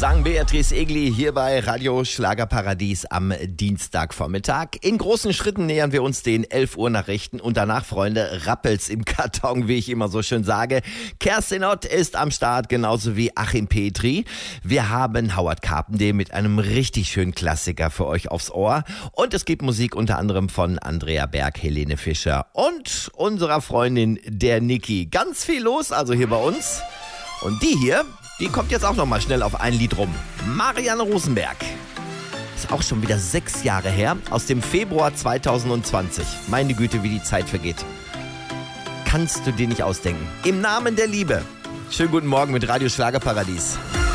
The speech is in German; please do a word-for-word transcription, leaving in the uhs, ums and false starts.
sang Beatrice Egli hier bei Radio Schlagerparadies am Dienstagvormittag. In großen Schritten nähern wir uns den elf Uhr Nachrichten und danach, Freunde, rappelt's im Karton, wie ich immer so schön sage. Kerstin Ott ist am Start, genauso wie Achim Petri. Wir haben Howard Carpendale mit einem richtig schönen Klassiker für euch aufs Ohr. Und es gibt Musik unter anderem von Andrea Berg, Helene Fischer und unserer Freundin der Niki. Ganz viel los also hier bei uns. Und die hier, die kommt jetzt auch noch mal schnell auf ein Lied rum. Marianne Rosenberg. Ist auch schon wieder sechs Jahre her, aus dem Februar zweitausendzwanzig. Meine Güte, wie die Zeit vergeht. Kannst du dir nicht ausdenken. Im Namen der Liebe. Schönen guten Morgen mit Radio Schlagerparadies.